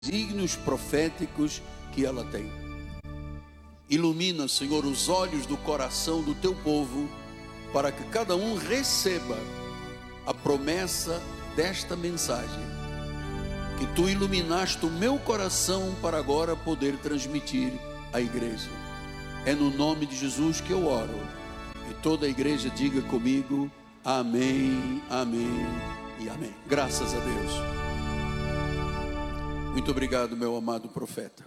desígnios proféticos que ela tem. Ilumina, Senhor, os olhos do coração do teu povo, para que cada um receba a promessa desta mensagem, que tu iluminaste o meu coração para agora poder transmitir à igreja. É no nome de Jesus que eu oro, e toda a igreja diga comigo, amém, amém e amém. Graças a Deus. Muito obrigado, meu amado profeta.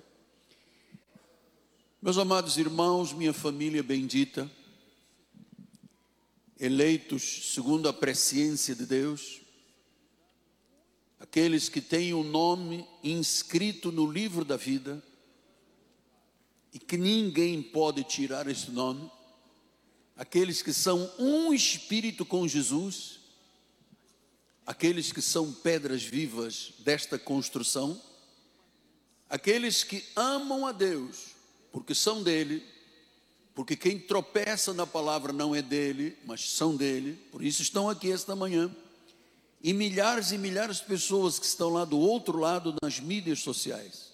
Meus amados irmãos, minha família bendita, eleitos segundo a presciência de Deus, aqueles que têm o nome inscrito no livro da vida e que ninguém pode tirar esse nome, aqueles que são um espírito com Jesus, aqueles que são pedras vivas desta construção, aqueles que amam a Deus porque são dele, porque quem tropeça na palavra não é dele, mas são dele, por isso estão aqui esta manhã, e milhares de pessoas que estão lá do outro lado nas mídias sociais.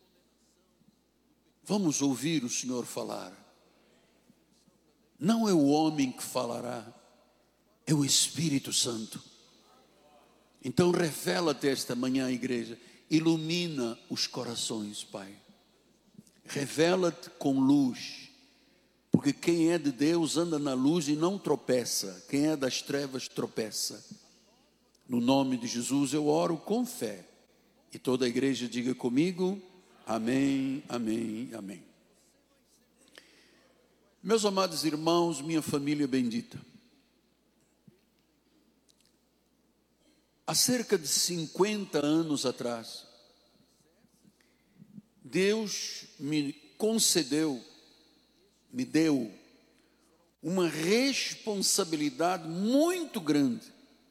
Vamos ouvir o Senhor falar. Não é o homem que falará, é o Espírito Santo. Então revela-te esta manhã, igreja, ilumina os corações, Pai. Revela-te com luz, porque quem é de Deus anda na luz e não tropeça, quem é das trevas tropeça. No nome de Jesus eu oro com fé, e toda a igreja diga comigo, amém, amém, amém. Meus amados irmãos, minha família bendita, há cerca de 50 anos atrás, Deus me concedeu, me deu uma responsabilidade muito grande.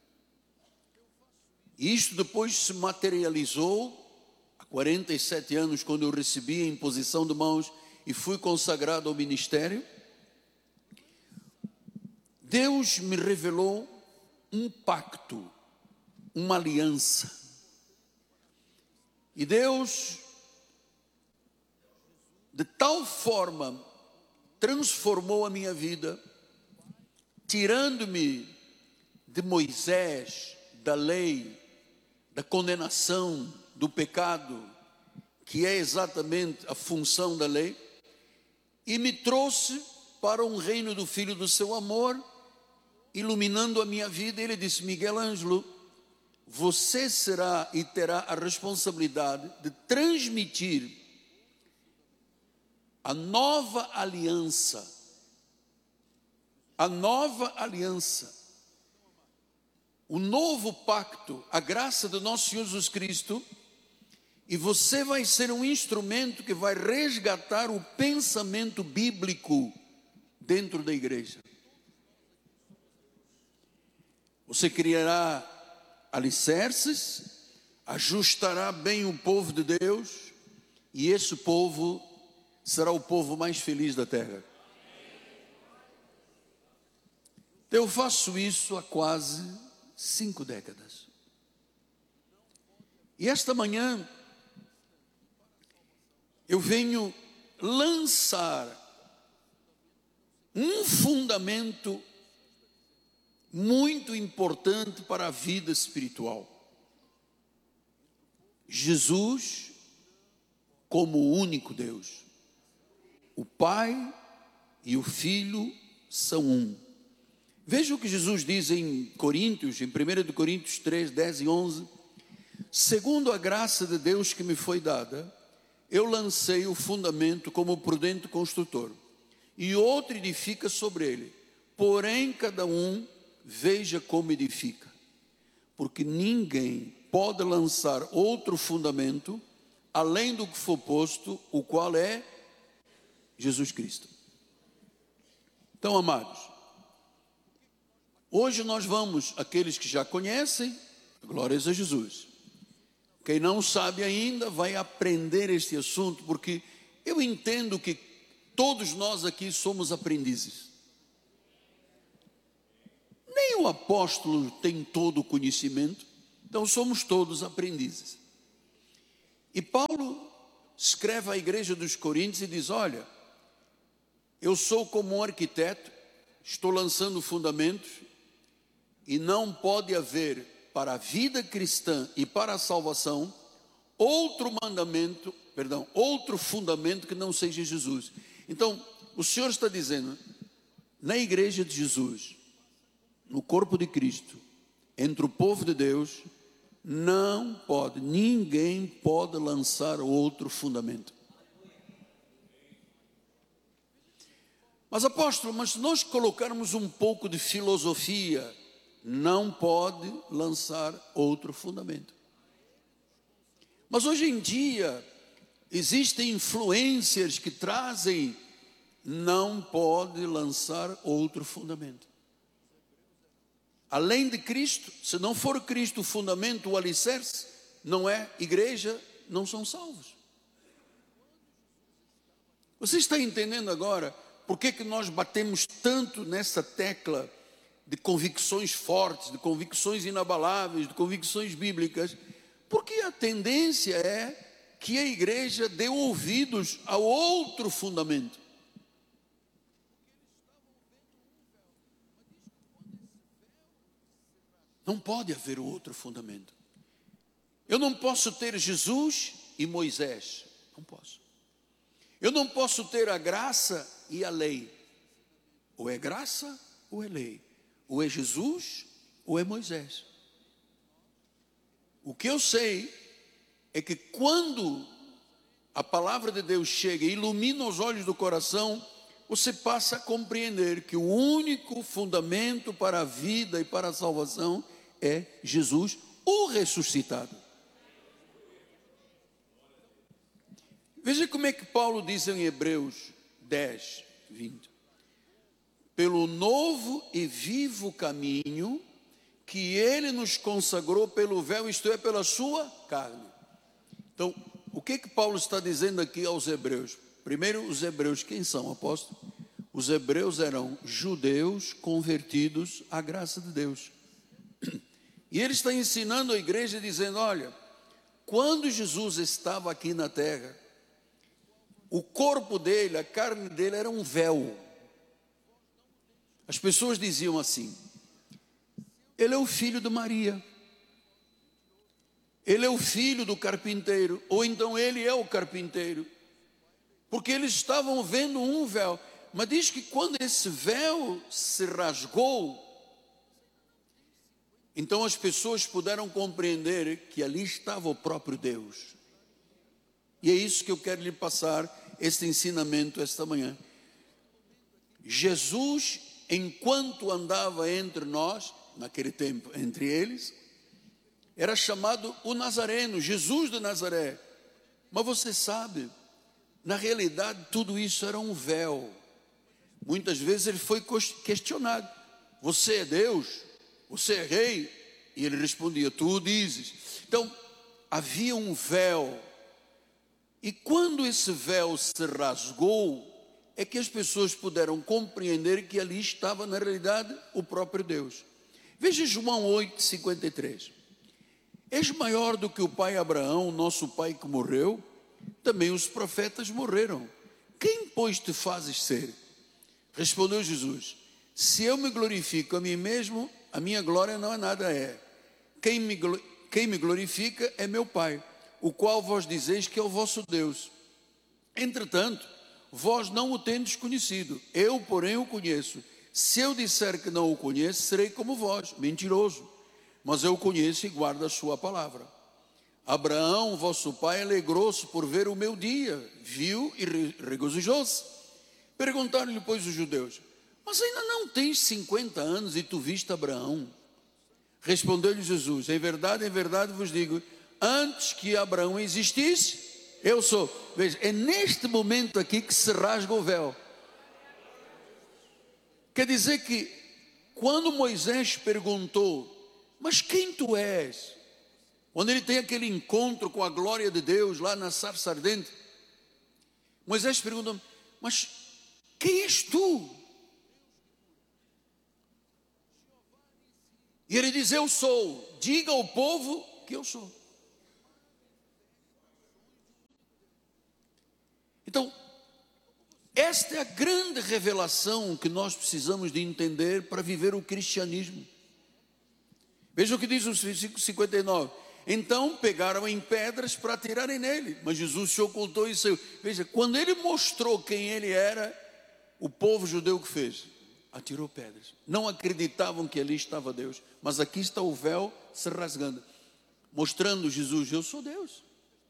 E isto depois se materializou há 47 anos, quando eu recebi a imposição de mãos e fui consagrado ao ministério. Deus me revelou um pacto, uma aliança. E Deus, de tal forma, transformou a minha vida, tirando-me de Moisés, da lei, da condenação, do pecado, que é exatamente a função da lei, e me trouxe para um reino do Filho do seu amor, iluminando a minha vida. Ele disse, Miguel Ângelo, você será e terá a responsabilidade de transmitir a nova aliança, o novo pacto, a graça do nosso Senhor Jesus Cristo, e você vai ser um instrumento que vai resgatar o pensamento bíblico dentro da igreja. Você criará alicerces, ajustará bem o povo de Deus, e esse povo será o povo mais feliz da terra. Eu faço isso há quase 5 décadas. E esta manhã eu venho lançar um fundamento muito importante para a vida espiritual. Jesus como o único Deus. O Pai e o Filho são um. Veja o que Jesus diz em Coríntios, em 1 Coríntios 3, 10 e 11. Segundo a graça de Deus que me foi dada, eu lancei o fundamento como prudente construtor, e outro edifica sobre ele. Porém, cada um veja como edifica, porque ninguém pode lançar outro fundamento, além do que for posto, o qual é Jesus Cristo. Então, amados, hoje nós vamos, aqueles que já conhecem, glórias a Jesus. Quem não sabe ainda vai aprender este assunto, porque eu entendo que todos nós aqui somos aprendizes. Nem o apóstolo tem todo o conhecimento, então somos todos aprendizes. E Paulo escreve à igreja dos Coríntios e diz: olha, eu sou como um arquiteto, estou lançando fundamentos, e não pode haver para a vida cristã e para a salvação outro fundamento que não seja Jesus. Então, o Senhor está dizendo, na igreja de Jesus, no corpo de Cristo, entre o povo de Deus, ninguém pode lançar outro fundamento. Mas apóstolo, se nós colocarmos um pouco de filosofia, não pode lançar outro fundamento. Mas hoje em dia, existem influencers que trazem, não pode lançar outro fundamento. Além de Cristo, se não for Cristo o fundamento, o alicerce, não é igreja, não são salvos. Você está entendendo agora por que nós batemos tanto nessa tecla de convicções fortes, de convicções inabaláveis, de convicções bíblicas? Porque a tendência é que a igreja dê ouvidos a outro fundamento. Não pode haver outro fundamento. Eu não posso ter Jesus e Moisés. Não posso. Eu não posso ter a graça e a lei. Ou é graça ou é lei. Ou é Jesus ou é Moisés. O que eu sei é que quando a palavra de Deus chega e ilumina os olhos do coração, você passa a compreender que o único fundamento para a vida e para a salvação é Jesus, o ressuscitado. Veja como é que Paulo diz em Hebreus 10, 20. Pelo novo e vivo caminho que ele nos consagrou pelo véu, isto é, pela sua carne. Então, o que Paulo está dizendo aqui aos hebreus? Primeiro, os hebreus, quem são, apóstolo? Os hebreus eram judeus convertidos à graça de Deus. E ele está ensinando a igreja dizendo, olha, quando Jesus estava aqui na terra, o corpo dele, a carne dele era um véu. As pessoas diziam assim, ele é o filho de Maria, ele é o filho do carpinteiro, ou então ele é o carpinteiro, porque eles estavam vendo um véu. Mas diz que quando esse véu se rasgou, então as pessoas puderam compreender que ali estava o próprio Deus. E é isso que eu quero lhe passar, este ensinamento esta manhã. Jesus, enquanto andava entre nós, naquele tempo, entre eles, era chamado o Nazareno, Jesus de Nazaré. Mas você sabe, na realidade tudo isso era um véu. Muitas vezes ele foi questionado, você é Deus? Você é rei? E ele respondia, tu o dizes. Então, havia um véu. E quando esse véu se rasgou, é que as pessoas puderam compreender que ali estava, na realidade, o próprio Deus. Veja João 8:53. És maior do que o pai Abraão, nosso pai que morreu? Também os profetas morreram. Quem, pois, te fazes ser? Respondeu Jesus, se eu me glorifico a mim mesmo, a minha glória não é nada, quem me glorifica é meu Pai, o qual vós dizeis que é o vosso Deus. Entretanto, vós não o tendes conhecido, eu, porém, o conheço. Se eu disser que não o conheço, serei como vós, mentiroso. Mas eu o conheço e guardo a sua palavra. Abraão, vosso pai, alegrou-se por ver o meu dia, viu e regozijou-se. Perguntaram-lhe, pois, os judeus, mas ainda não tens 50 anos e tu viste Abraão? Respondeu-lhe Jesus, em verdade vos digo, antes que Abraão existisse, eu sou. Veja, é neste momento aqui que se rasga o véu. Quer dizer que, quando Moisés perguntou, mas quem tu és? Quando ele tem aquele encontro com a glória de Deus, lá na sarça ardente, Moisés pergunta, mas quem és tu? E ele diz, eu sou, diga ao povo que eu sou. Então, esta é a grande revelação que nós precisamos de entender para viver o cristianismo. Veja o que diz o versículo 59. Então pegaram em pedras para atirarem nele, mas Jesus se ocultou e saiu. Veja, quando ele mostrou quem ele era, o povo judeu que fez? Atirou pedras. Não acreditavam que ali estava Deus, mas aqui está o véu se rasgando, mostrando Jesus: eu sou Deus.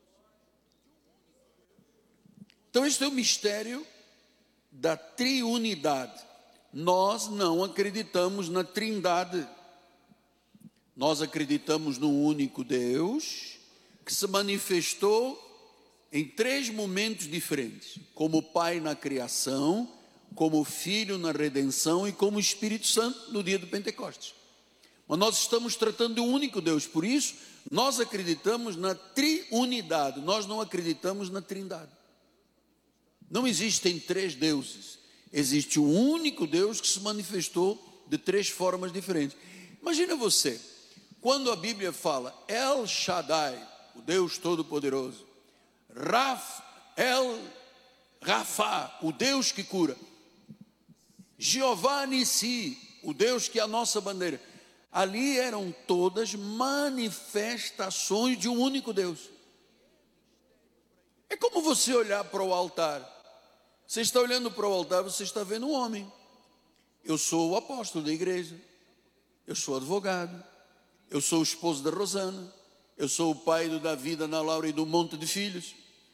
Então este é o mistério da triunidade. Nós não acreditamos na trindade. Nós acreditamos no único Deus que se manifestou em 3 momentos diferentes: como Pai na criação, como Filho na redenção e como Espírito Santo no dia do Pentecostes. Mas nós estamos tratando de um único Deus, por isso nós acreditamos na triunidade, nós não acreditamos na trindade. Não existem 3 deuses, existe um único Deus que se manifestou de 3 formas diferentes. Imagina você, quando a Bíblia fala El Shaddai, o Deus Todo-Poderoso, El Rafa, o Deus que cura, Jeová Nissi, o Deus que é a nossa bandeira. Ali eram todas manifestações de um único Deus. É como você olhar para o altar. Você está olhando para o altar, você está vendo um homem. Eu sou o apóstolo da igreja, eu sou advogado, eu sou o esposo da Rosana, eu sou o pai do Davi, da Ana Laura e do monte de filhos.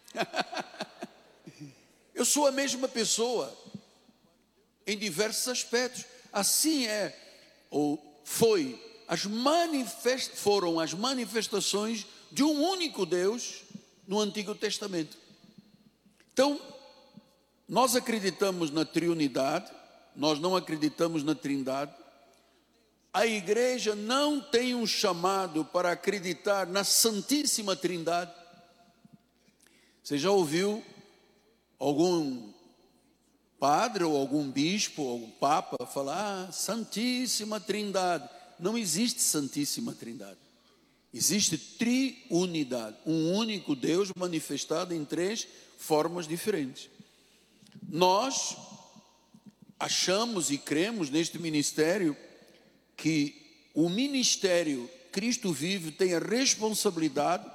Eu sou a mesma pessoa em diversos aspectos. Assim é, ou foi, foram as manifestações de um único Deus no Antigo Testamento. Então, nós acreditamos na triunidade, nós não acreditamos na trindade. A igreja não tem um chamado para acreditar na Santíssima Trindade. Você já ouviu algum padre ou algum bispo ou algum papa falar Santíssima Trindade? Não existe Santíssima Trindade. Existe triunidade, um único Deus manifestado em 3 formas diferentes. Nós achamos e cremos neste ministério que o ministério Cristo Vive tem a responsabilidade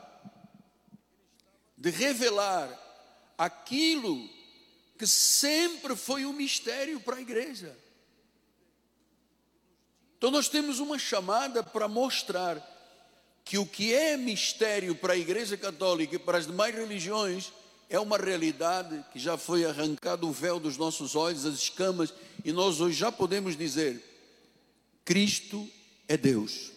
de revelar aquilo que sempre foi um mistério para a igreja. Então nós temos uma chamada para mostrar que o que é mistério para a Igreja Católica e para as demais religiões é uma realidade que já foi arrancado o véu dos nossos olhos, as escamas, e nós hoje já podemos dizer: Cristo é Deus.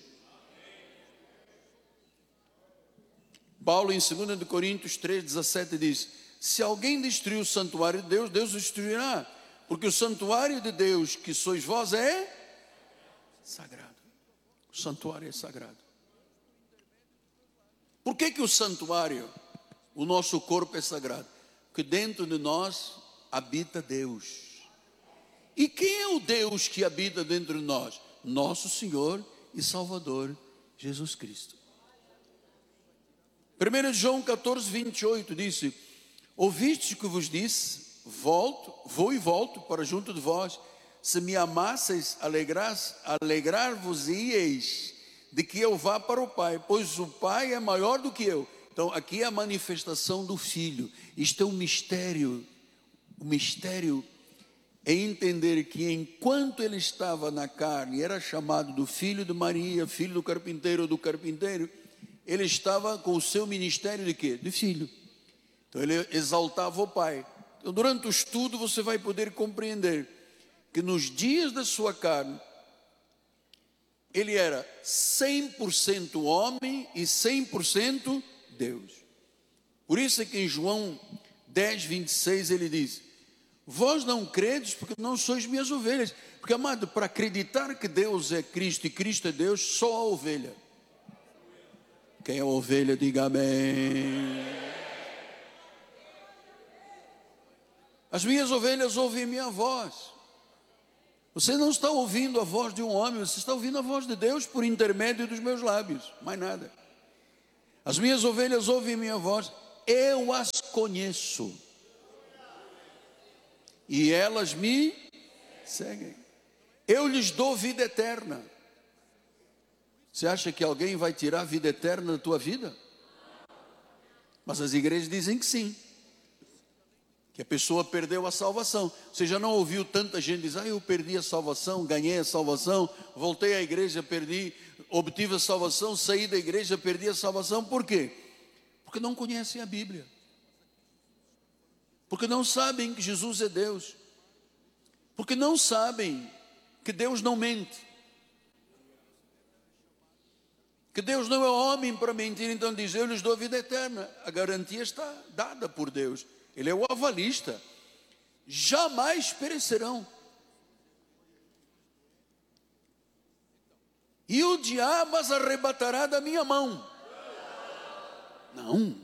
Paulo em 2 Coríntios 3,17 diz: se alguém destruir o santuário de Deus, Deus o destruirá, porque o santuário de Deus que sois vós é sagrado. O santuário é sagrado. Por que o santuário, o nosso corpo é sagrado? Porque dentro de nós habita Deus. E quem é o Deus que habita dentro de nós? Nosso Senhor e Salvador Jesus Cristo. 1 João 14:28 disse: ouvistes que vos disse, vou e volto para junto de vós. Se me amasseis, alegrar-vos-ieis de que eu vá para o Pai, pois o Pai é maior do que eu. Então aqui é a manifestação do Filho. Isto é um mistério. O mistério é entender que enquanto ele estava na carne, era chamado do filho de Maria, filho do carpinteiro ou do carpinteiro, ele estava com o seu ministério de quê? De filho. Então ele exaltava o Pai. Então durante o estudo você vai poder compreender que nos dias da sua carne, ele era 100% homem e 100% Deus. Por isso é que em João 10:26 ele diz: vós não credes porque não sois minhas ovelhas. Porque, amado, para acreditar que Deus é Cristo e Cristo é Deus, só a ovelha. Quem é a ovelha, diga amém. As minhas ovelhas ouvem minha voz. Você não está ouvindo a voz de um homem, você está ouvindo a voz de Deus por intermédio dos meus lábios, mais nada. As minhas ovelhas ouvem minha voz, eu as conheço e elas me seguem. Eu lhes dou vida eterna. Você acha que alguém vai tirar a vida eterna da tua vida? Mas as igrejas dizem que sim, que a pessoa perdeu a salvação. Você já não ouviu tanta gente dizer: eu perdi a salvação, ganhei a salvação, voltei à igreja, perdi, obtive a salvação, saí da igreja, perdi a salvação. Por quê? Porque não conhecem a Bíblia, porque não sabem que Jesus é Deus, porque não sabem que Deus não mente, que Deus não é homem para mentir. Então diz: eu lhes dou a vida eterna. A garantia está dada por Deus. Ele é o avalista. Jamais perecerão. E o diabo as arrebatará da minha mão. Não.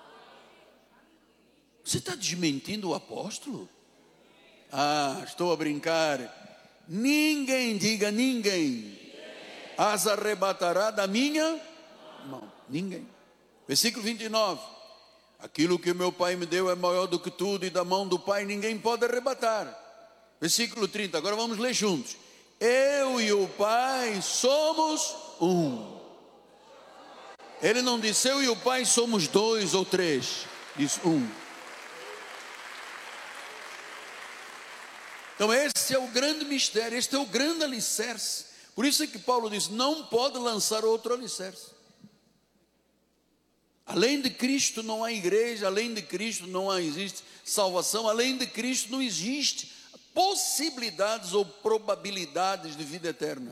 Você está desmentindo o apóstolo? Estou a brincar. Ninguém, diga ninguém, as arrebatará da minha mão. Ninguém. Versículo 29. Aquilo que o meu Pai me deu é maior do que tudo, e da mão do Pai ninguém pode arrebatar. Versículo 30, agora vamos ler juntos. Eu e o Pai somos um. Ele não disse: eu e o Pai somos 2 ou 3. Diz um. Então esse é o grande mistério, este é o grande alicerce. Por isso é que Paulo diz: não pode lançar outro alicerce. Além de Cristo não há igreja, além de Cristo não existe salvação, além de Cristo não existe possibilidades ou probabilidades de vida eterna.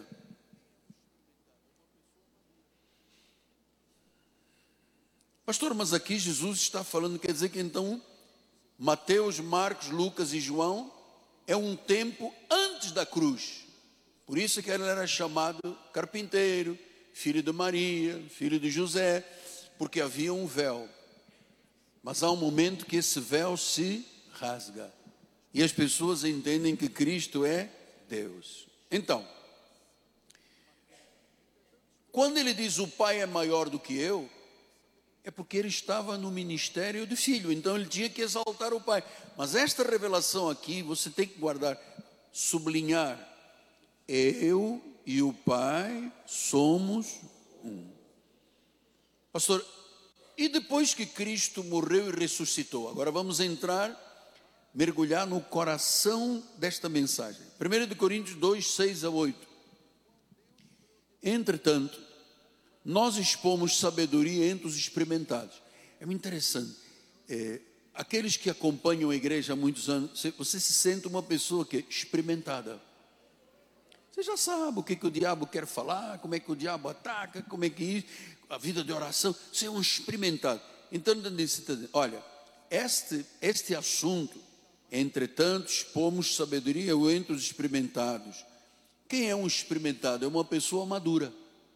Pastor, mas aqui Jesus está falando, quer dizer que então Mateus, Marcos, Lucas e João é um tempo antes da cruz. Por isso que ele era chamado carpinteiro, filho de Maria, filho de José, porque havia um véu. Mas há um momento que esse véu se rasga e as pessoas entendem que Cristo é Deus. Então, quando ele diz: o Pai é maior do que eu, é porque ele estava no ministério de filho, então ele tinha que exaltar o Pai. Mas esta revelação aqui, você tem que guardar, sublinhar: eu e o Pai somos um. Pastor, e depois que Cristo morreu e ressuscitou? Agora vamos mergulhar no coração desta mensagem. 1 Coríntios 2, 6 a 8. Entretanto, nós expomos sabedoria entre os experimentados. É muito interessante. Aqueles que acompanham a igreja há muitos anos, você se sente uma pessoa que é experimentada. Você já sabe o que o diabo quer falar, como é que o diabo ataca, como é que isso, a vida de oração. Você é um experimentado. Então, olha, este assunto, entretanto, expomos sabedoria entre os experimentados. Quem é um experimentado? É uma pessoa madura.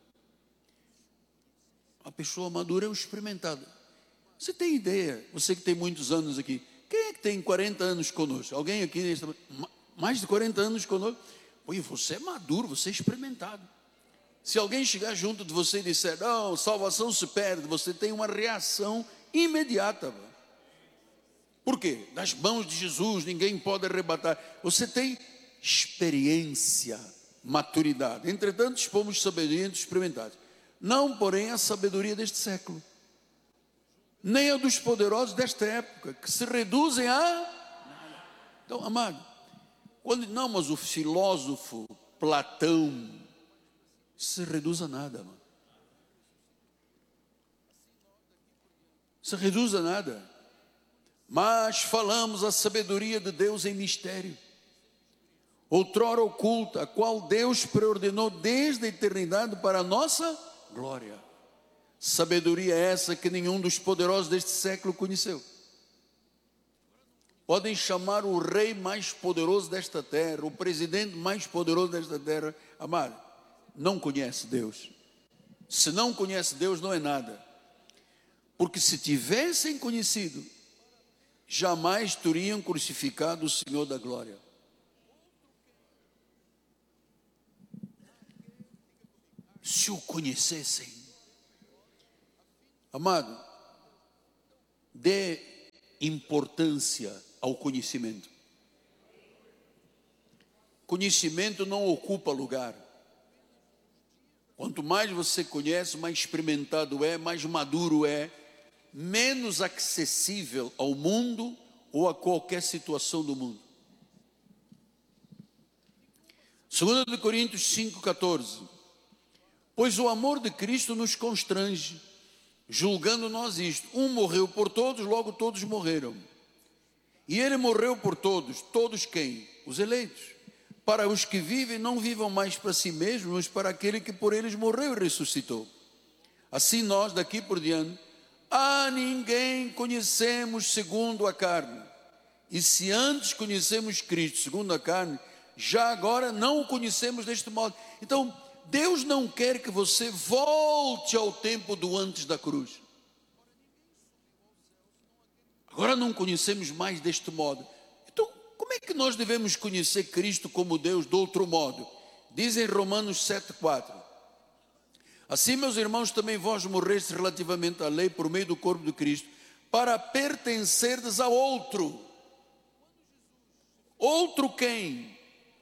A pessoa madura é um experimentado. Você tem ideia, você que tem muitos anos aqui, quem é que tem 40 anos conosco? Alguém aqui, mais de 40 anos conosco? Pô, você é maduro, você é experimentado. Se alguém chegar junto de você e disser: não, salvação se perde, você tem uma reação imediata. Por quê? Das mãos de Jesus ninguém pode arrebatar. Você tem experiência, maturidade. Entretanto, expomos sabedoria entre os experimentados. Não, porém, a sabedoria deste século, nem a dos poderosos desta época, que se reduzem a nada. Então, amado, mas o filósofo Platão se reduz a nada, mano. Se reduz a nada. Mas falamos a sabedoria de Deus em mistério, outrora oculta, a qual Deus preordenou desde a eternidade para a nossa glória. Sabedoria essa que nenhum dos poderosos deste século conheceu. Podem chamar o rei mais poderoso desta terra, o presidente mais poderoso desta terra, amado, não conhece Deus. Se não conhece Deus, não é nada. Porque se tivessem conhecido, jamais teriam crucificado o Senhor da glória. Se o conhecessem. Amado, dê importância ao conhecimento. conhecimento não ocupa lugar. Quanto mais você conhece, mais experimentado é, mais maduro é, menos acessível ao mundo ou a qualquer situação do mundo. 2 Coríntios 5,14. Pois o amor de Cristo nos constrange, julgando nós isto: um morreu por todos, logo todos morreram. E ele morreu por todos. Todos quem? Os eleitos. Para os que vivem, não vivam mais para si mesmos, mas para aquele que por eles morreu e ressuscitou. Assim nós, daqui por diante, a ninguém conhecemos segundo a carne. E se antes conhecemos Cristo segundo a carne, já agora não o conhecemos deste modo. Então, Deus não quer que você volte ao tempo do antes da cruz. Agora não conhecemos mais deste modo. Então, como é que nós devemos conhecer Cristo como Deus de outro modo? Diz em Romanos 7,4. Assim, meus irmãos, também vós morrestes relativamente à lei por meio do corpo de Cristo, para pertencerdes a outro. Outro quem?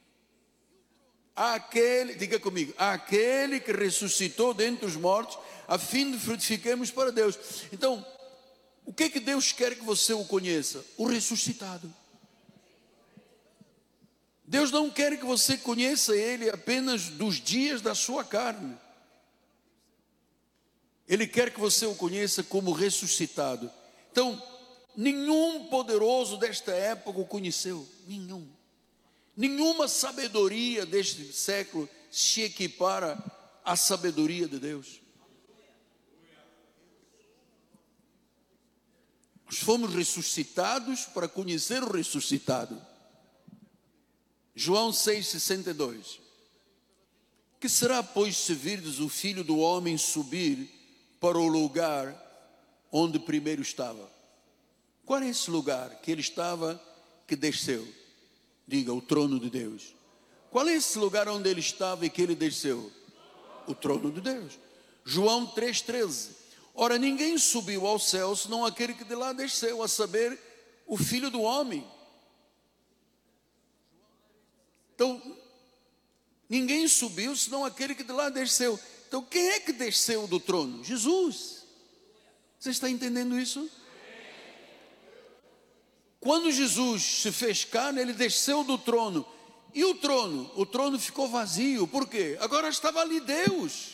Aquele, diga comigo, aquele que ressuscitou dentre os mortos, a fim de frutifiquemos para Deus. Então, o que é que Deus quer que você o conheça? O ressuscitado. Deus não quer que você conheça Ele apenas dos dias da sua carne. Ele quer que você o conheça como ressuscitado. Então, nenhum poderoso desta época o conheceu. Nenhum. Nenhuma sabedoria deste século se equipara à sabedoria de Deus. Nós fomos ressuscitados para conhecer o ressuscitado. João 6,62. Que será, pois, se virdes o Filho do Homem subir para o lugar onde primeiro estava? Qual é esse lugar que ele estava, que desceu? Diga, o trono de Deus. Qual é esse lugar onde ele estava e que ele desceu? O trono de Deus. João 3,13. Ora, ninguém subiu ao céu, senão aquele que de lá desceu, a saber, o Filho do Homem. Então, ninguém subiu, senão aquele que de lá desceu. Então, quem é que desceu do trono? Jesus. Você está entendendo isso? Quando Jesus se fez carne, ele desceu do trono. E o trono? O trono ficou vazio. Por quê? Agora estava ali Deus.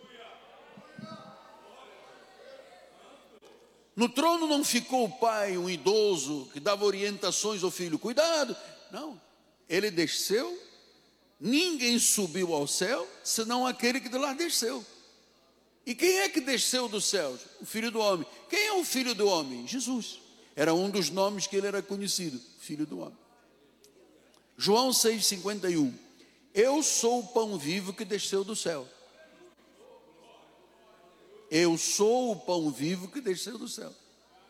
No trono não ficou o pai, um idoso, que dava orientações ao filho. Cuidado. Não. Ele desceu. Ninguém subiu ao céu, senão aquele que de lá desceu. E quem é que desceu dos céus? O Filho do Homem. Quem é o Filho do Homem? Jesus. Era um dos nomes que ele era conhecido, Filho do Homem. João 6,51. Eu sou o pão vivo que desceu do céu. Eu sou o pão vivo que desceu do céu.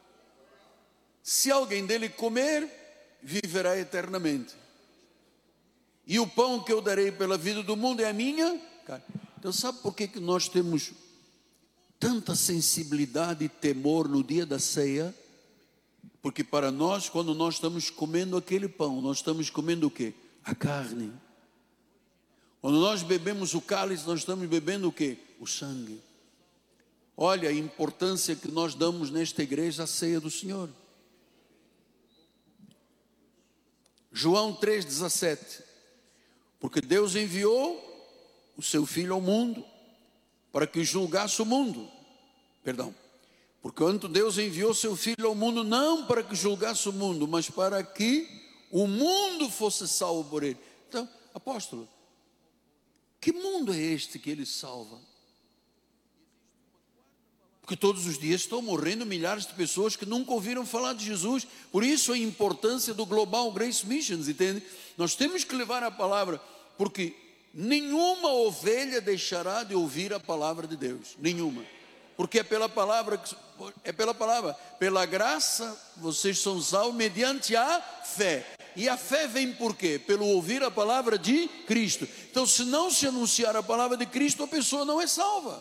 Se alguém dele comer, viverá eternamente. E o pão que eu darei pela vida do mundo é a minha carne. Então sabe por que nós temos tanta sensibilidade e temor no dia da ceia? Porque para nós, quando nós estamos comendo aquele pão, nós estamos comendo o quê? A carne. Quando nós bebemos o cálice, nós estamos bebendo o quê? O sangue. Olha a importância que nós damos nesta igreja à ceia do Senhor. João 3,17. Porque Deus enviou o seu Filho ao mundo para que julgasse o mundo. Perdão. Porquanto Deus enviou seu Filho ao mundo não para que julgasse o mundo, mas para que o mundo fosse salvo por ele. Então, apóstolo, que mundo é este que ele salva? Porque todos os dias estão morrendo milhares de pessoas que nunca ouviram falar de Jesus. Por isso a importância do Global Grace Missions, entende? Nós temos que levar a palavra, porque nenhuma ovelha deixará de ouvir a palavra de Deus. Nenhuma. Porque é pela palavra, pela graça, vocês são salvos mediante a fé. E a fé vem por quê? Pelo ouvir a palavra de Cristo. Então, se não se anunciar a palavra de Cristo, a pessoa não é salva.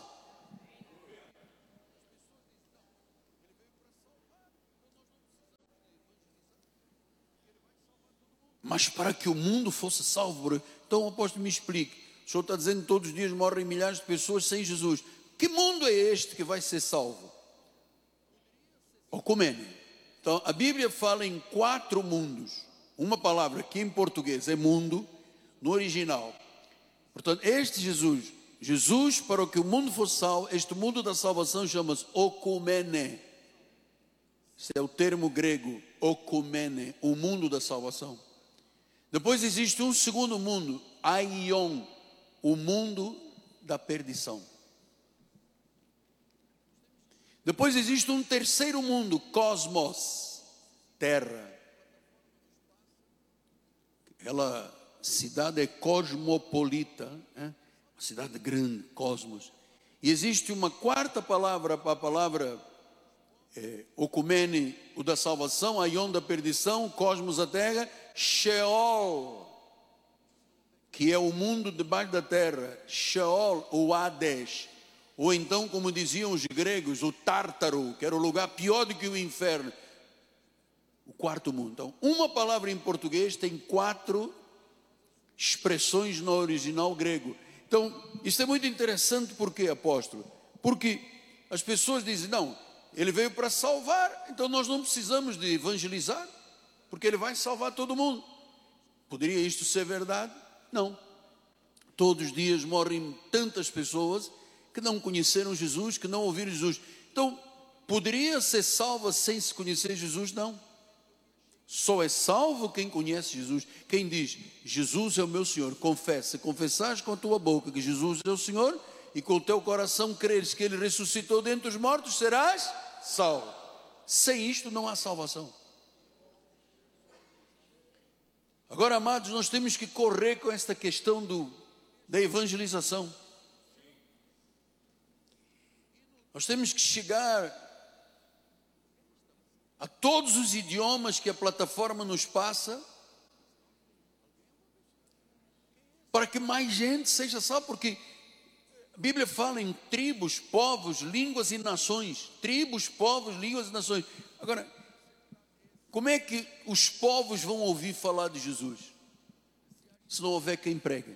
mas para que o mundo fosse salvo. Então o apóstolo me explique. O senhor está dizendo que todos os dias morrem milhares de pessoas sem Jesus. Que mundo é este que vai ser salvo? Ocumene. Então a Bíblia fala em 4 mundos. Uma palavra que em português é mundo, no original. Portanto, este Jesus, para que o mundo fosse salvo, este mundo da salvação chama-se Ocumene. Esse é o termo grego, Ocumene, o mundo da salvação. Depois existe um segundo mundo, Aion, o mundo da perdição. Depois existe um terceiro mundo, Cosmos, terra. Aquela cidade é cosmopolita, uma cidade grande, cosmos. E existe uma quarta palavra para a palavra Ocumene, o da salvação, Aion da perdição, cosmos a terra, Sheol, que é o mundo debaixo da terra, Sheol ou Hades, ou então, como diziam os gregos, o Tártaro, que era o lugar pior do que o inferno, o quarto mundo. Então, uma palavra em português tem 4 expressões no original grego. Então, isso é muito interessante, por quê, apóstolo? Porque as pessoas dizem, não, ele veio para salvar, então nós não precisamos de evangelizar, porque ele vai salvar todo mundo. Poderia isto ser verdade? Não. Todos os dias morrem tantas pessoas que não conheceram Jesus, que não ouviram Jesus. Então, poderia ser salva sem se conhecer Jesus? Não. Só é salvo quem conhece Jesus. Quem diz, Jesus é o meu Senhor, confessa. Se confessares com a tua boca que Jesus é o Senhor, e com o teu coração creres que Ele ressuscitou dentre os mortos, serás salvo. Sem isto não há salvação. Agora, amados, nós temos que correr com esta questão da evangelização. Nós temos que chegar a todos os idiomas que a plataforma nos passa, para que mais gente seja salva, porque a Bíblia fala em tribos, povos, línguas e nações. Tribos, povos, línguas e nações. Agora, como é que os povos vão ouvir falar de Jesus, se não houver quem pregue?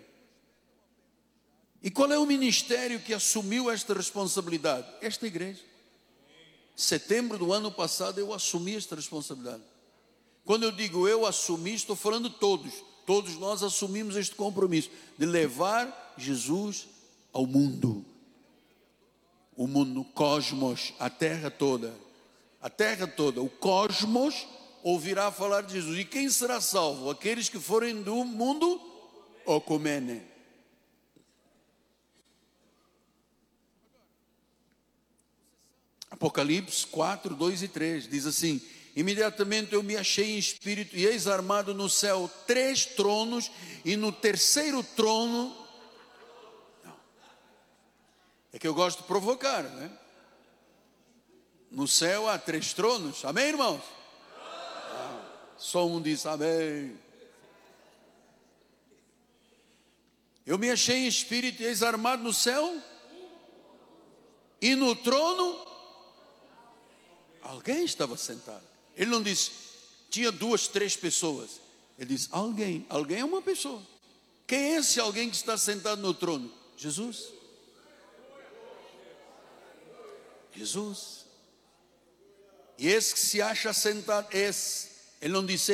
E qual é o ministério que assumiu esta responsabilidade? Esta igreja. Setembro do ano passado eu assumi esta responsabilidade. Quando eu digo eu assumi, estou falando todos. Todos nós assumimos este compromisso de levar Jesus ao mundo. O mundo, cosmos, a terra toda. A terra toda, o cosmos ouvirá falar de Jesus. E quem será salvo? Aqueles que forem do mundo Ocumene. Apocalipse 4, 2 e 3 diz assim: imediatamente eu me achei em espírito, e eis armado no céu 3 tronos, e no terceiro trono, é que eu gosto de provocar, né? No céu há 3 tronos, amém, irmãos? Só um diz amém. Eu me achei em espírito, e eis armado no céu, e no trono alguém estava sentado. Ele não disse, tinha 2, 3 pessoas. Ele disse, alguém é uma pessoa. Quem é esse alguém que está sentado no trono? Jesus. Jesus. E esse que se acha sentado, ele não disse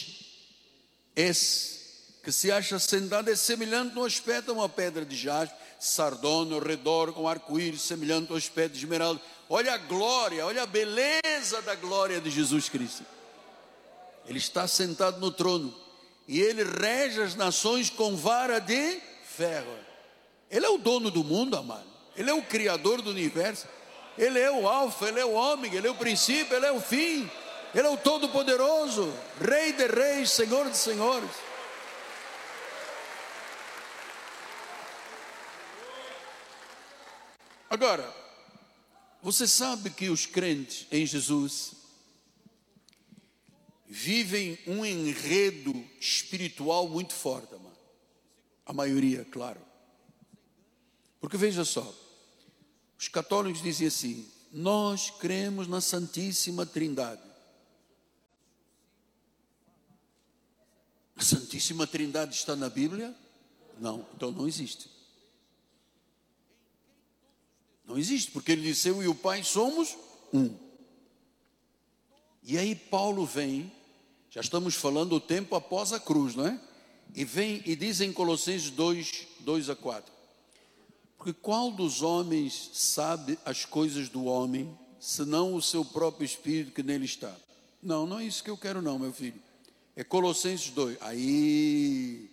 esse que se acha sentado é semelhante no aspecto a uma pedra de jaspe, sardônio, redor com arco-íris, semelhante ao aspecto de esmeralda. Olha a glória, olha a beleza da glória de Jesus Cristo. Ele está sentado no trono e ele rege as nações com vara de ferro. Ele é o dono do mundo, amado. Ele é o criador do universo. Ele é o alfa, ele é o ômega, ele é o princípio, ele é o fim. Ele é o todo-poderoso, Rei de reis, Senhor de senhores. Agora, você sabe que os crentes em Jesus vivem um enredo espiritual muito forte, amado. A maioria, claro. Porque veja só, os católicos dizem assim, nós cremos na Santíssima Trindade. A Santíssima Trindade está na Bíblia? Não, então não existe. Não existe, porque ele disse: eu e o Pai somos um. E aí Paulo vem, já estamos falando o tempo após a cruz, não é? E vem e diz em Colossenses 2:2-4: porque qual dos homens sabe as coisas do homem, senão o seu próprio espírito que nele está? Não, não é isso que eu quero não, meu filho. É Colossenses 2. Aí,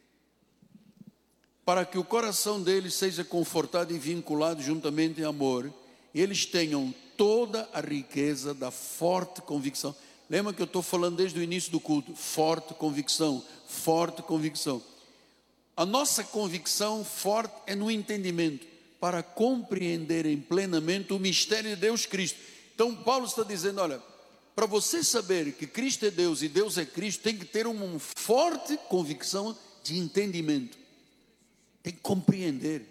para que o coração deles seja confortado e vinculado juntamente em amor, e eles tenham toda a riqueza da forte convicção. Lembra que eu estou falando desde o início do culto? Forte convicção, forte convicção. A nossa convicção forte é no entendimento, para compreenderem plenamente o mistério de Deus Cristo. Então Paulo está dizendo: olha, para você saber que Cristo é Deus e Deus é Cristo, tem que ter uma forte convicção de entendimento. Tem que compreender.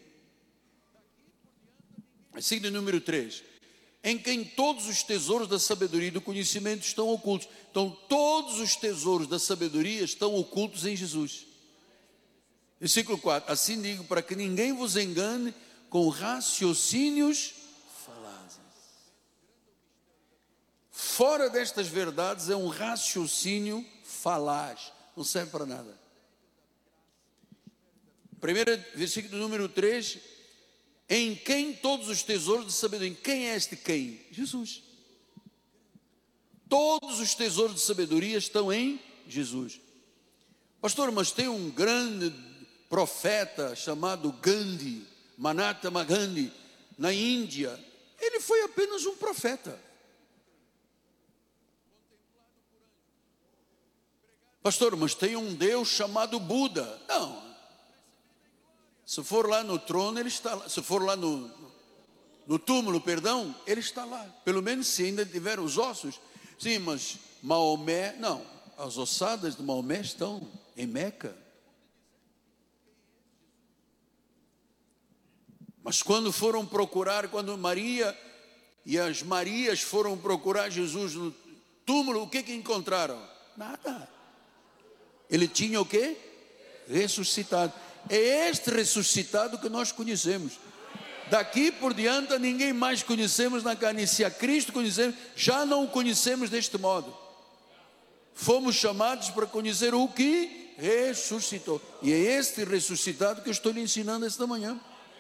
Versículo número 3. Em quem todos os tesouros da sabedoria e do conhecimento estão ocultos. Então todos os tesouros da sabedoria estão ocultos em Jesus. Versículo 4. Assim digo, para que ninguém vos engane com raciocínios falazes. Fora destas verdades é um raciocínio falaz, não serve para nada. Primeiro, versículo número 3, em quem todos os tesouros de sabedoria. Quem é este quem? Jesus. Todos os tesouros de sabedoria estão em Jesus. Pastor, mas tem um grande profeta chamado Gandhi, Mahatma Gandhi, na Índia. Ele foi apenas um profeta. Pastor, mas tem um Deus chamado Buda. Não. Se for lá no trono, ele está lá. Se for lá no túmulo, perdão, ele está lá. Pelo menos se ainda tiver os ossos. Sim, mas Maomé, não. As ossadas de Maomé estão em Meca. Mas quando foram procurar, quando Maria e as Marias foram procurar Jesus no túmulo, o que encontraram? Nada. Ele tinha o quê? Ressuscitado. É este ressuscitado que nós conhecemos. Daqui por diante ninguém mais conhecemos na carne. Se a Cristo conhecemos, já não o conhecemos deste modo. Fomos chamados para conhecer o que ressuscitou. E é este ressuscitado que eu estou lhe ensinando esta manhã.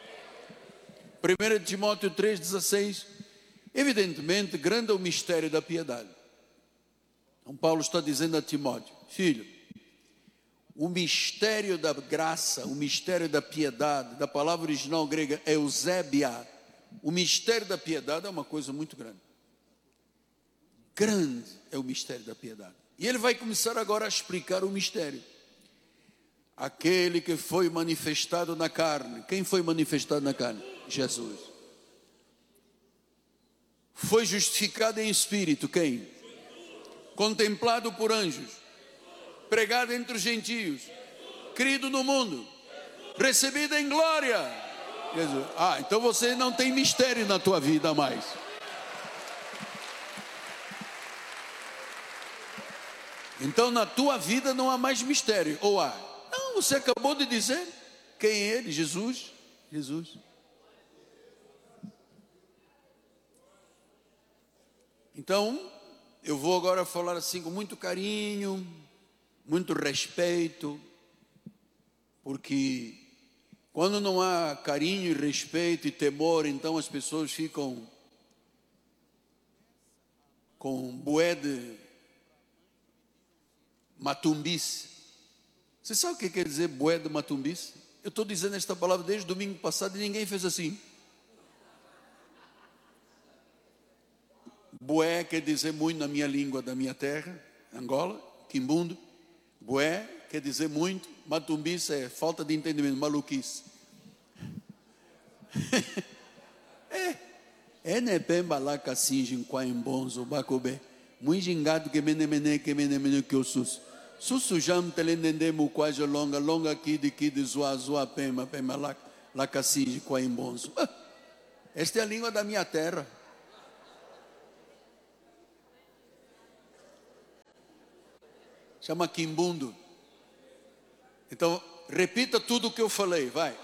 1 Timóteo 3,16. Evidentemente, grande é o mistério da piedade. Então Paulo está dizendo a Timóteo: filho, o mistério da graça, o mistério da piedade, da palavra original grega eusébia, o mistério da piedade é uma coisa muito grande. Grande é o mistério da piedade. E ele vai começar agora a explicar o mistério. Aquele que foi manifestado na carne. Quem foi manifestado na carne? Jesus. Foi justificado em espírito. Quem? Contemplado por anjos. Pregado entre os gentios, crido no mundo, recebido em glória. Jesus. Então você não tem mistério na tua vida mais. Então na tua vida não há mais mistério. Ou há? Não, você acabou de dizer. Quem é ele? Jesus. Jesus. Então, eu vou agora falar assim com muito carinho, muito respeito, porque quando não há carinho e respeito e temor, então as pessoas ficam com bué de matumbice. Você sabe o que quer dizer bué de matumbice? Eu estou dizendo esta palavra desde domingo passado e ninguém fez assim. Bué quer dizer muito na minha língua da minha terra, Angola, Quimbundo. Bué quer dizer muito, matumbice é falta de entendimento, maluquice. Ne pemba lá cacinjin quaimbonzo bacobé. Muito gingado que menemene que eu sus. Susu jam telendendemo quase longa aqui de zoa pemba lá cacinjin quaimbonzo. Esta é a língua da minha terra. Chama Quimbundo. Então, repita tudo o que eu falei, vai.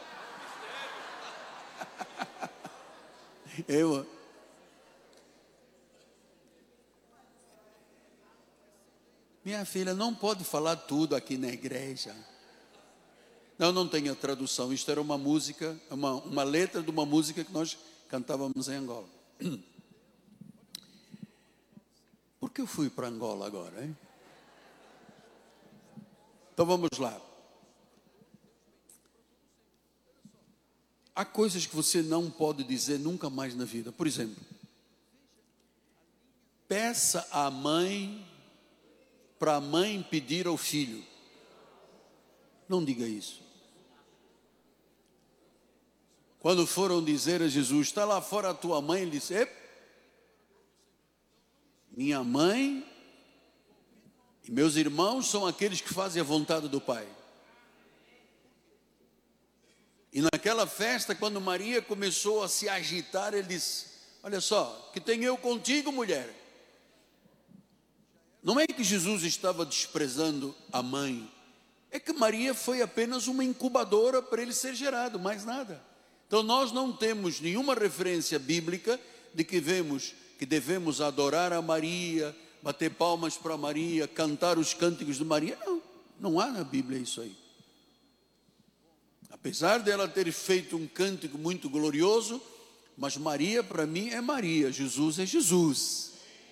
Minha filha, não pode falar tudo aqui na igreja. Não tem a tradução. Isto era uma música, uma letra de uma música que nós cantávamos em Angola. Por que eu fui para Angola agora, hein? Então vamos lá. Há coisas que você não pode dizer nunca mais na vida. Por exemplo, peça à mãe, para a mãe pedir ao filho. Não diga isso. Quando foram dizer a Jesus, está lá fora a tua mãe, ele disse, minha mãe e meus irmãos são aqueles que fazem a vontade do Pai. E naquela festa, quando Maria começou a se agitar, ele disse, olha só, que tenho eu contigo, mulher. Não é que Jesus estava desprezando a mãe, é que Maria foi apenas uma incubadora para ele ser gerado, mais nada. Então nós não temos nenhuma referência bíblica de que devemos adorar a Maria, bater palmas para Maria, cantar os cânticos de Maria. Não há na Bíblia isso aí. Apesar dela ter feito um cântico muito glorioso, mas Maria para mim é Maria, Jesus é Jesus.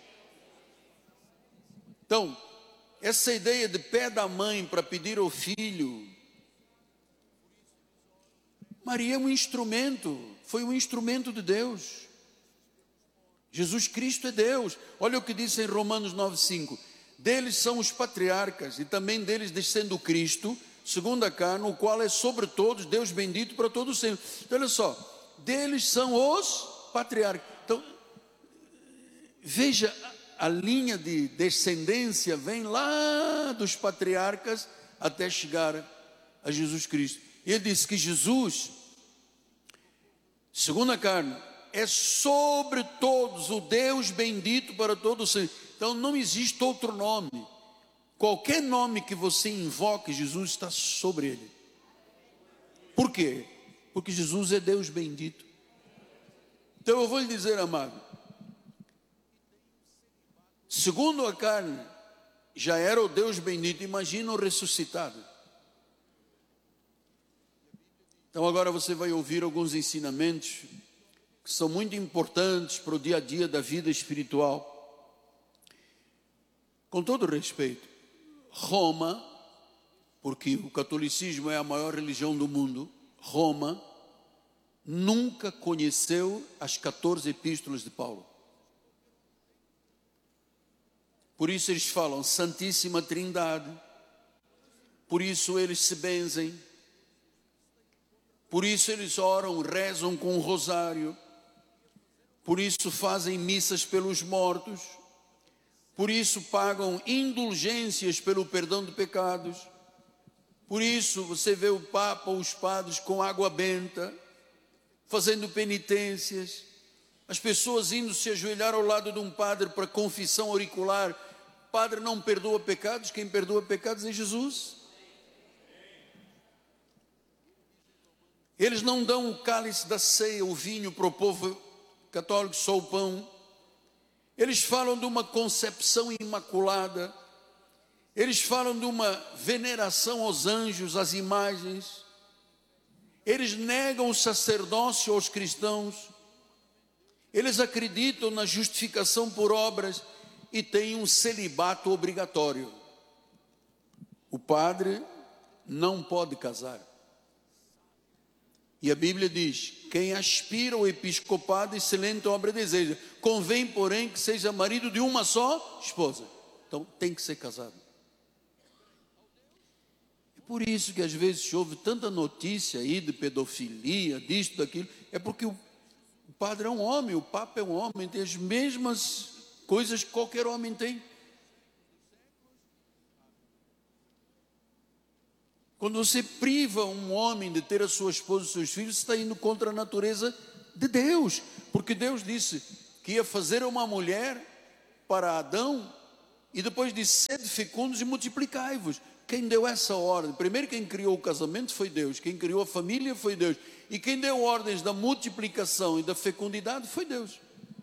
Então, essa ideia de pé da mãe para pedir ao filho, Maria é um instrumento, foi um instrumento de Deus. Jesus Cristo é Deus. Olha o que diz em Romanos 9,5. Deles são os patriarcas, e também deles descendo o Cristo, segundo a carne, o qual é sobre todos, Deus bendito para todos sempre. Então, olha só, deles são os patriarcas. Então, veja, a linha de descendência vem lá dos patriarcas até chegar a Jesus Cristo. E ele disse que Jesus, segundo a carne, é sobre todos o Deus bendito para todos sempre. Então não existe outro nome. Qualquer nome que você invoque, Jesus está sobre ele. Por quê? Porque Jesus é Deus bendito. Então eu vou lhe dizer, amado, segundo a carne, já era o Deus bendito, imagina o ressuscitado. Então agora você vai ouvir alguns ensinamentos que são muito importantes para o dia a dia da vida espiritual. Com todo respeito, Roma, porque o catolicismo é a maior religião do mundo, Roma nunca conheceu as 14 epístolas de Paulo. Por isso eles falam Santíssima Trindade, por isso eles se benzem, por isso eles oram, rezam com o rosário, por isso fazem missas pelos mortos, por isso pagam indulgências pelo perdão de pecados, por isso você vê o Papa ou os padres com água benta, fazendo penitências, as pessoas indo se ajoelhar ao lado de um padre para confissão auricular. O padre não perdoa pecados, quem perdoa pecados é Jesus. Eles não dão o cálice da ceia, o vinho para o povo católico, só o pão. Eles falam de uma concepção imaculada. Eles falam de uma veneração aos anjos, às imagens. Eles negam o sacerdócio aos cristãos. Eles acreditam na justificação por obras e têm um celibato obrigatório. O padre não pode casar. E a Bíblia diz, quem aspira ao episcopado, excelente obra deseja. Convém, porém, que seja marido de uma só esposa. Então, tem que ser casado. É por isso que às vezes se ouve tanta notícia aí de pedofilia, disto, daquilo. É porque o padre é um homem, o Papa é um homem, tem as mesmas coisas que qualquer homem tem. Quando você priva um homem de ter a sua esposa e os seus filhos, você está indo contra a natureza de Deus. Porque Deus disse que ia fazer uma mulher para Adão, e depois disse, sede fecundos e multiplicai-vos. quem deu essa ordem? Primeiro, quem criou o casamento foi Deus, quem criou a família foi Deus, e quem deu ordens da multiplicação e da fecundidade foi Deus.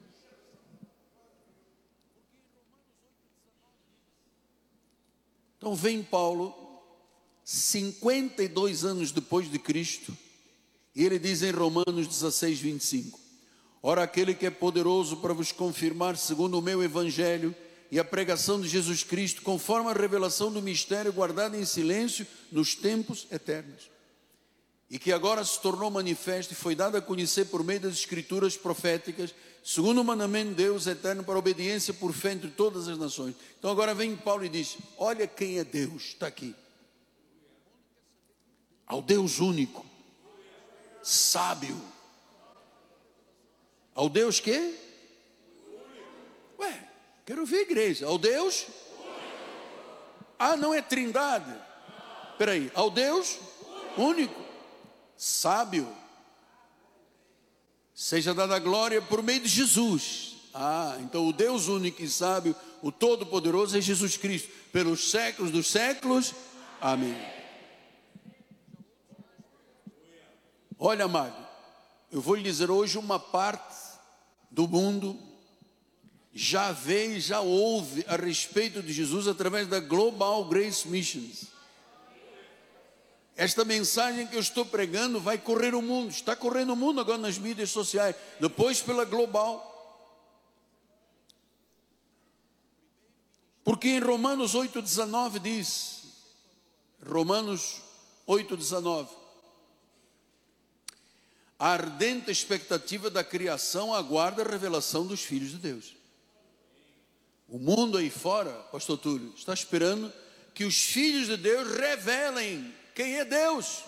Então vem Paulo, 52 anos depois de Cristo, e ele diz em Romanos 16, 25: ora, aquele que é poderoso para vos confirmar segundo o meu evangelho e a pregação de Jesus Cristo, conforme a revelação do mistério guardado em silêncio nos tempos eternos, e que agora se tornou manifesto e foi dado a conhecer por meio das escrituras proféticas, segundo o mandamento de Deus eterno, para obediência por fé entre todas as nações. Então agora vem Paulo e diz: olha quem é Deus, está aqui. Ao Deus único, sábio. Ao Deus quê? Ué, quero ver a igreja. Ao Deus? Ah, não é trindade? Espera aí, ao Deus único, sábio, seja dada a glória por meio de Jesus. Ah, então o Deus único e sábio, o Todo-Poderoso é Jesus Cristo, pelos séculos dos séculos. Amém. Olha, amado, eu vou lhe dizer hoje, uma parte do mundo já vê e já ouve a respeito de Jesus através da Global Grace Missions. Esta mensagem que eu estou pregando vai correr o mundo, está correndo o mundo agora nas mídias sociais, depois pela Global. Porque em Romanos 8,19 diz, Romanos 8,19, a ardente expectativa da criação aguarda a revelação dos filhos de Deus. O mundo aí fora, pastor Túlio, está esperando que os filhos de Deus revelem quem é Deus.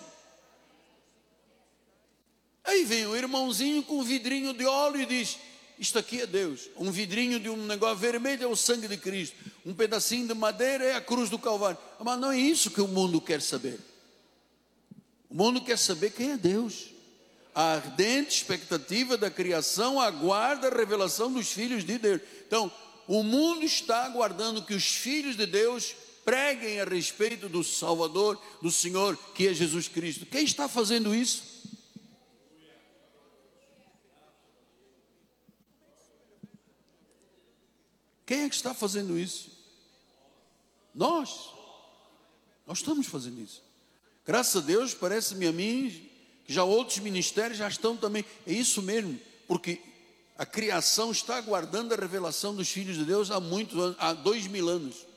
Aí vem o irmãozinho com um vidrinho de óleo e diz: isto aqui é Deus. Um vidrinho de um negócio vermelho é o sangue de Cristo, um pedacinho de madeira é a cruz do Calvário. Mas não é isso que o mundo quer saber. O mundo quer saber quem é Deus. A ardente expectativa da criação aguarda a revelação dos filhos de Deus. Então, o mundo está aguardando que os filhos de Deus preguem a respeito do Salvador, do Senhor, que é Jesus Cristo. Quem está fazendo isso? Quem é que está fazendo isso? Nós estamos fazendo isso. Graças a Deus, parece-me a mim, que já outros ministérios já estão também. É isso mesmo, porque a criação está aguardando a revelação dos filhos de Deus há muitos anos, há 2000 anos.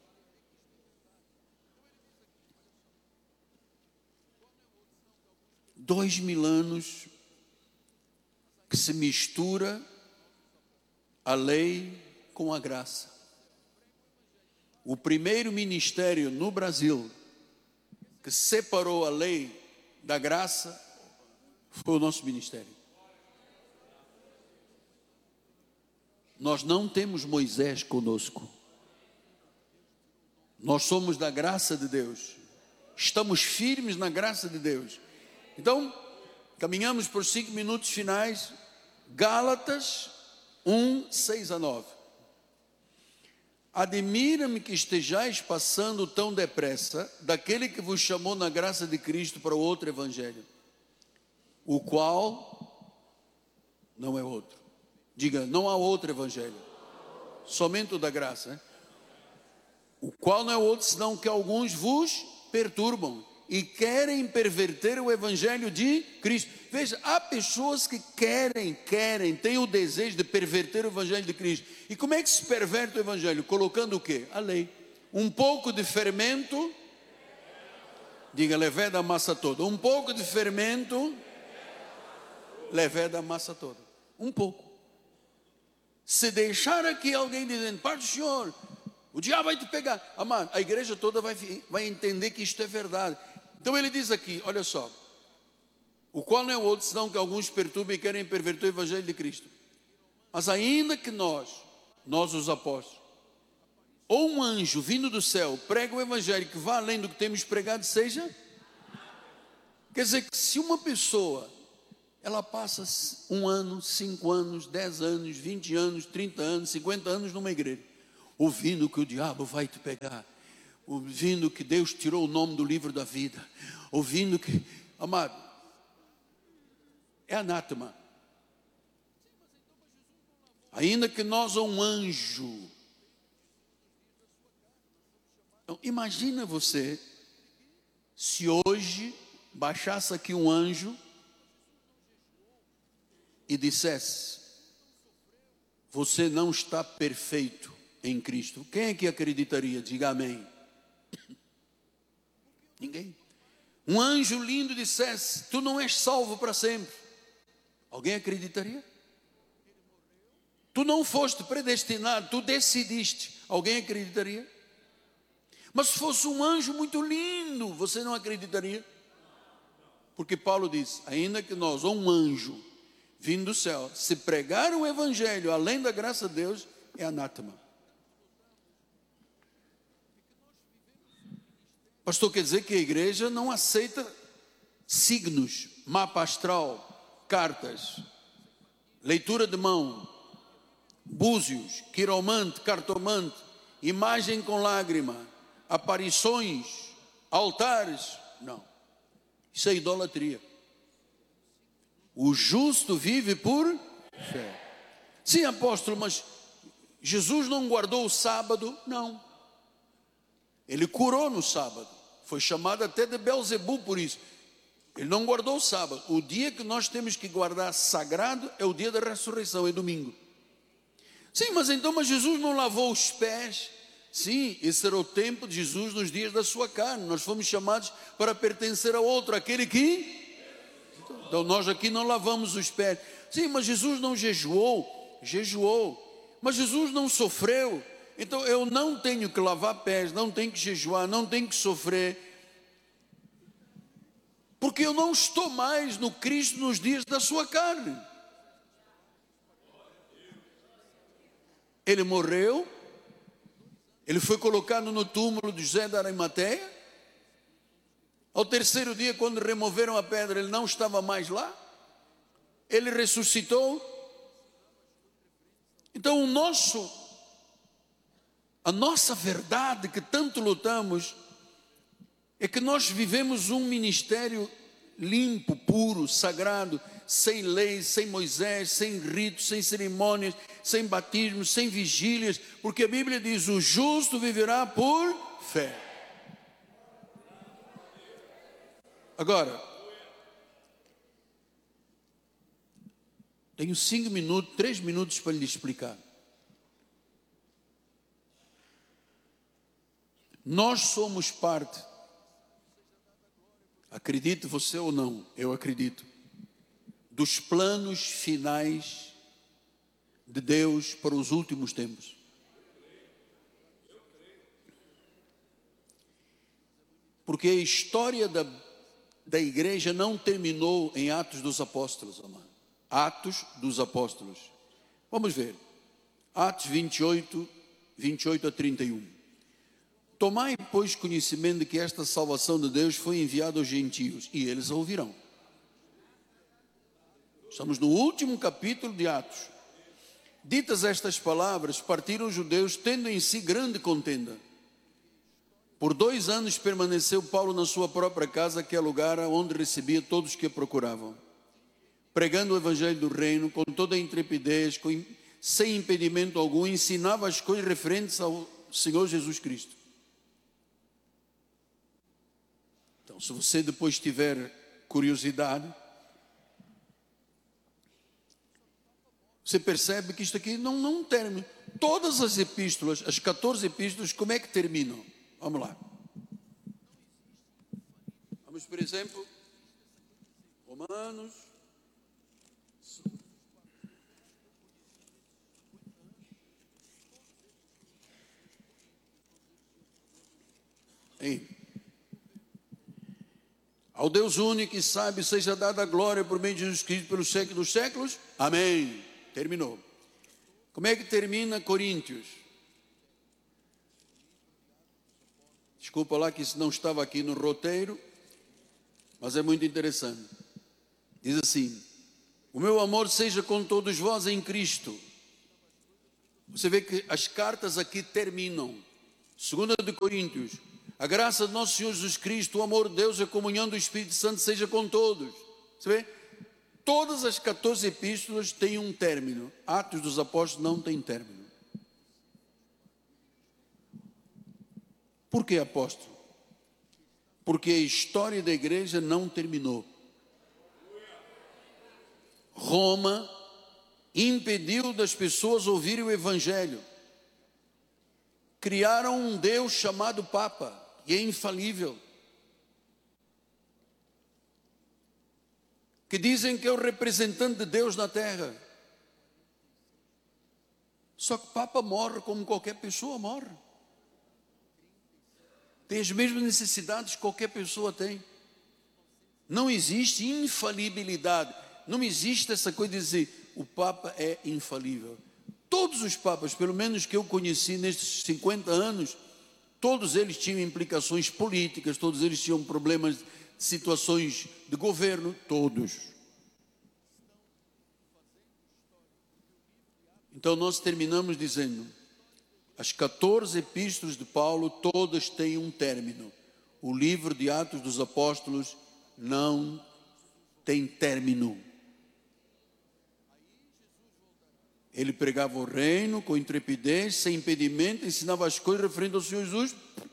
Dois mil anos que se mistura a lei com a graça. O primeiro ministério no Brasil que separou a lei da graça foi o nosso ministério. Nós não temos Moisés conosco. Nós somos da graça de Deus. Estamos firmes na graça de Deus. Então, caminhamos por 5 minutos finais. Gálatas 1, 6 a 9. Admira-me que estejais passando tão depressa daquele que vos chamou na graça de Cristo para outro evangelho, o qual não é outro. Diga, não há outro evangelho, somente o da graça, né? O qual não é outro, senão que alguns vos perturbam e querem perverter o evangelho de Cristo. Veja, há pessoas que têm o desejo de perverter o evangelho de Cristo. E como é que se perverte o evangelho? Colocando o quê? A lei. Um pouco de fermento, diga, leveda a massa toda. Um pouco de fermento, leveda a massa toda. Um pouco. Se deixar aqui alguém dizendo, Pai do Senhor, o diabo vai te pegar. Amado, a igreja toda vai entender que isto é verdade. Então ele diz aqui, olha só, o qual não é outro, senão que alguns perturbam e querem perverter o evangelho de Cristo. Mas ainda que nós os apóstolos, ou um anjo vindo do céu, prega o evangelho que vá além do que temos pregado, seja. Quer dizer que se uma pessoa, ela passa 1 ano, 5 anos, 10 anos, 20 anos, 30 anos, 50 anos numa igreja, ouvindo que o diabo vai te pegar, ouvindo que Deus tirou o nome do livro da vida, ouvindo que, amado, é anátema. Ainda que nós ou um anjo. Então, imagina você, se hoje baixasse aqui um anjo e dissesse: você não está perfeito em Cristo. Quem é que acreditaria? Diga amém. Ninguém. Um anjo lindo dissesse: tu não és salvo para sempre. Alguém acreditaria? Tu não foste predestinado, tu decidiste. Alguém acreditaria? Mas se fosse um anjo muito lindo, você não acreditaria? Porque Paulo diz: ainda que nós, ou um anjo vindo do céu, se pregar o evangelho além da graça de Deus, é anátema. Pastor, quer dizer que a igreja não aceita signos, mapa astral, cartas, leitura de mão, búzios, quiromante, cartomante, imagem com lágrima, aparições, altares? Não, isso é idolatria. O justo vive por fé. Sim, apóstolo, mas Jesus não guardou o sábado? Não. Ele curou no sábado. Foi chamado até de Belzebu por isso. Ele não guardou o sábado. O dia que nós temos que guardar sagrado é o dia da ressurreição, é domingo. Sim, mas Jesus não lavou os pés? Sim, esse era o tempo de Jesus nos dias da sua carne. Nós fomos chamados para pertencer a outro, aquele que... Então nós aqui não lavamos os pés. Sim, mas Jesus não jejuou? Jejuou. Mas Jesus não sofreu? Então eu não tenho que lavar pés, não tenho que jejuar, não tenho que sofrer, porque eu não estou mais no Cristo nos dias da sua carne. Ele morreu, ele foi colocado no túmulo de José de Arimateia. Ao terceiro dia, quando removeram a pedra, ele não estava mais lá. Ele ressuscitou. Então a nossa verdade que tanto lutamos é que nós vivemos um ministério limpo, puro, sagrado, sem leis, sem Moisés, sem ritos, sem cerimônias, sem batismos, sem vigílias, porque a Bíblia diz: o justo viverá por fé. Agora, tenho 5 minutos, 3 minutos para lhe explicar. Nós somos parte, acredite você ou não, eu acredito, dos planos finais de Deus para os últimos tempos. Porque a história da igreja não terminou em Atos dos Apóstolos, amado. Atos dos Apóstolos. Vamos ver. Atos 28 a 31. Tomai, pois, conhecimento de que esta salvação de Deus foi enviada aos gentios, e eles a ouvirão. Estamos no último capítulo de Atos. Ditas estas palavras, partiram os judeus, tendo em si grande contenda. Por 2 anos permaneceu Paulo na sua própria casa, que é lugar onde recebia todos que a procuravam, pregando o evangelho do reino com toda a intrepidez, sem impedimento algum, ensinava as coisas referentes ao Senhor Jesus Cristo. Então, se você depois tiver curiosidade, você percebe que isto aqui não termina. Todas as epístolas, as 14 epístolas, como é que terminam? Vamos lá. Vamos, por exemplo, Romanos. Aí. Ao Deus único e sábio seja dada a glória por meio de Jesus Cristo pelos séculos dos séculos. Amém. Terminou. Como é que termina Coríntios? Desculpa lá que isso não estava aqui no roteiro, mas é muito interessante. Diz assim: o meu amor seja com todos vós em Cristo. Você vê que as cartas aqui terminam. 2 de Coríntios, A graça de nosso Senhor Jesus Cristo, o amor de Deus e a comunhão do Espírito Santo seja com todos. Você vê? Todas as 14 epístolas têm um término. Atos dos Apóstolos não tem término. Por que, apóstolo? Porque a história da igreja não terminou. Roma impediu das pessoas ouvirem o Evangelho. Criaram um Deus chamado Papa, que é infalível, que dizem que é o representante de Deus na terra. Só que o Papa morre como qualquer pessoa morre. Tem as mesmas necessidades que qualquer pessoa tem. Não existe infalibilidade. Não existe essa coisa de dizer, o Papa é infalível. Todos os papas, pelo menos que eu conheci nestes 50 anos, todos eles tinham implicações políticas, todos eles tinham problemas, situações de governo, todos. Então nós terminamos dizendo, as 14 epístolas de Paulo, todas têm um término. O livro de Atos dos Apóstolos não tem término. Ele pregava o reino com intrepidez, sem impedimento, ensinava as coisas referentes ao Senhor Jesus.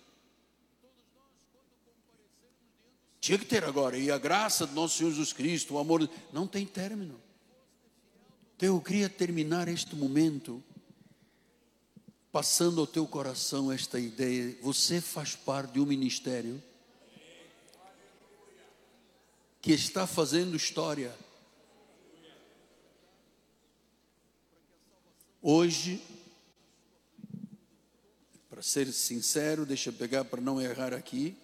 Tinha que ter agora, e a graça do nosso Senhor Jesus Cristo, o amor, não tem término. Então eu queria terminar este momento passando ao teu coração esta ideia. Você faz parte de um ministério que está fazendo história. Hoje, para ser sincero, deixa eu pegar para não errar aqui.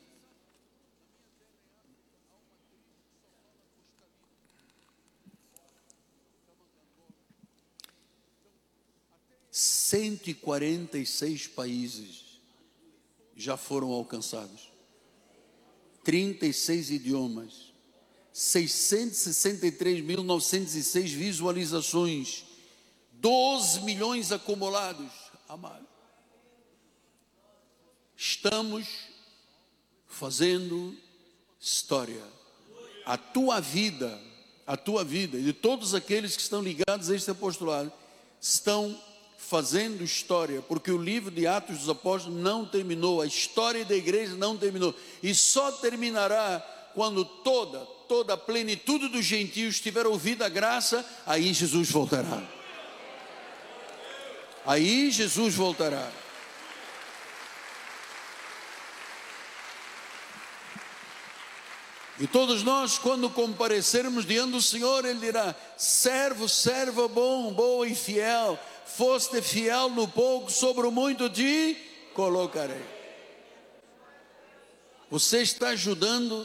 ...146 países já foram alcançados, 36 idiomas, 663.906 visualizações, 12 milhões acumulados. Amado, estamos fazendo história. A tua vida e de todos aqueles que estão ligados a este apostolado estão fazendo história, porque o livro de Atos dos Apóstolos não terminou, a história da igreja não terminou, e só terminará quando toda a plenitude dos gentios tiver ouvido a graça. Aí Jesus voltará. Aí Jesus voltará. E todos nós, quando comparecermos diante do Senhor, Ele dirá: servo, serva bom, boa e fiel, foste fiel no pouco, sobre o muito te colocarei. Você está ajudando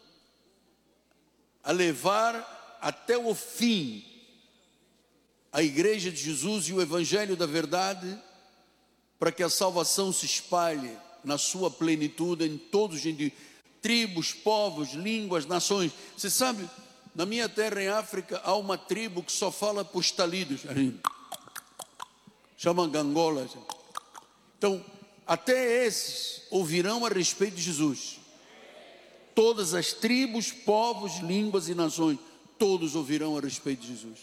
a levar até o fim a igreja de Jesus e o evangelho da verdade, para que a salvação se espalhe na sua plenitude em todos os gentios, tribos, povos, línguas, nações. Você sabe, na minha terra em África há uma tribo que só fala para os talidos, chama Gangola. Então, até esses ouvirão a respeito de Jesus. Todas as tribos, povos, línguas e nações, todos ouvirão a respeito de Jesus.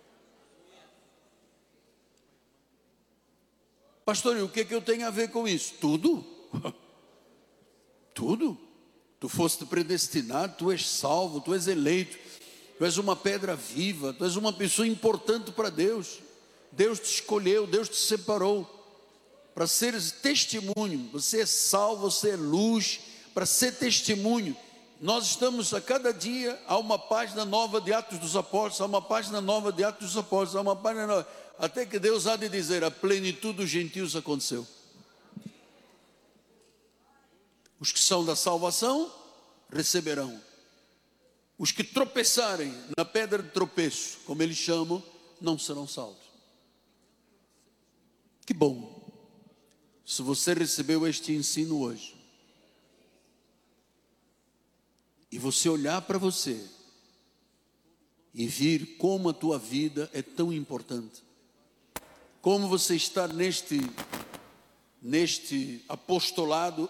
Pastor, e o que eu tenho a ver com isso? Tudo. Tudo. Tu foste predestinado, tu és salvo, tu és eleito, tu és uma pedra viva, tu és uma pessoa importante para Deus. Deus te escolheu, Deus te separou para seres testemunho. Você é salvo, você é luz, para ser testemunho. Nós estamos a cada dia, há uma página nova de Atos dos Apóstolos, há uma página nova de Atos dos Apóstolos, há uma página nova, até que Deus há de dizer: a plenitude dos gentios aconteceu. Os que são da salvação receberão. Os que tropeçarem na pedra de tropeço, como eles chamam, não serão salvos. Que bom, se você recebeu este ensino hoje, e você olhar para você, e vir como a tua vida é tão importante, como você está neste apostolado